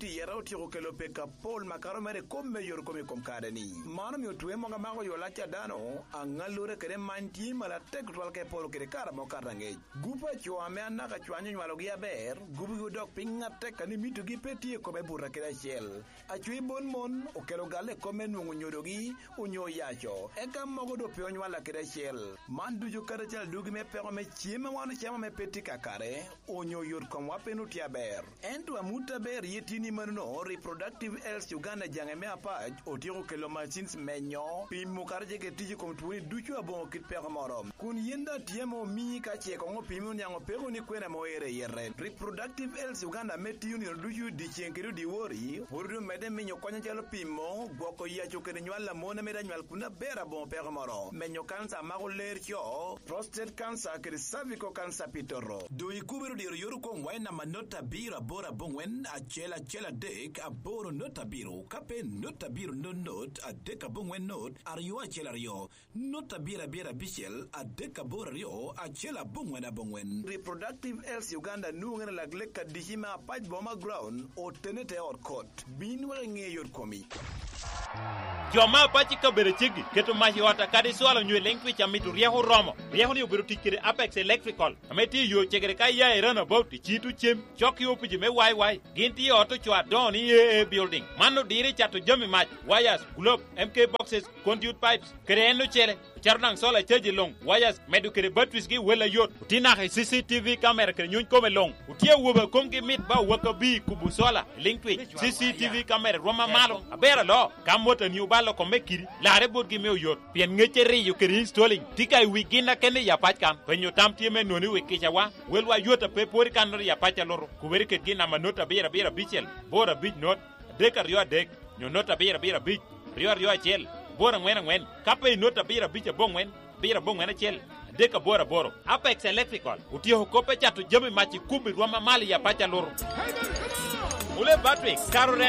ti yera otiko kelo peka pol makaro mere komme yor komme kom kadeni mano mi otwe monga mago yola cha dano angalure kere manti mala tek twal ke pol kere kara mo karange gupa chwa me anaka chwanyo nywalo gi aber gubu go dok pinga tek ani mitu gi peti ko be burra kere shel achwi bon mon okelo gale komme nungu nyodogi unyo yacho eka mogo do pe onywala kere shel mandu jo kare chal dugi me pe me chiema wana chiema me peti kakare unyo yor kom wapenu ti aber entu amuta ber yetini manuno reproductive health Uganda jange me apaj otiko kelo machines menyo pimu karje ke tiji kom tuwe duchu abon kit pe morom kun yenda tiemo mi ka che ko pimu nyango pe ni kwena mo yere reproductive health Uganda meti uni duchu di chenkeru di wori horu mede menyo konya chalo pimo goko yacho ke nywala mona meda nywal kuna bera bon pe morom menyo kansa mago ler cho prostate cancer ke cervical cancer pitoro do ikubero di yoru kom waina manota bira bora bongwen a chela dek a boro nota biro kape nota biro no not a deka bongwen not ario a chela rio nota bira bichel a deka bora rio a chela bongwen reproductive health Uganda nungena lagleka dihima paj boma ground o tenete or court binwa ngeyor komi Joma pachi ka bere chigi keto mahi wata kadi swala nywe lengwi cha mitu rieho romo rieho ni ubiru tikire Apex Electrical ameti yo chegere kai ya erana about chitu chem choki opiji me wai ginti auto chwa doni building mano dire chato jami mach wires globe MK boxes conduit pipes kreno chele charnang sola cheji long wires medu kere batwis gi wela yot utina CCTV camera kere nyun kome long utie woba komgi mit ba waka bi kubu sola linkwi CCTV camera roma malo abera lo kamota ni ubalo ko mekiri lare bodgi me yot pien ngecheri yu kere installing tikai wigina kene ya pachkan penyo tamtie me noni wekisha wa welwa yota pe pori kanor ya pacha loro kuberi ke gina manota bera bichel bora bich not deka rio dek nyonota bera bich rio chel bora ngwen kape nota bira bicha bongwen chel deka boro Apex Electrical utio kope chatu jami machi kubi rwama mali ya pacha loro ule battery karo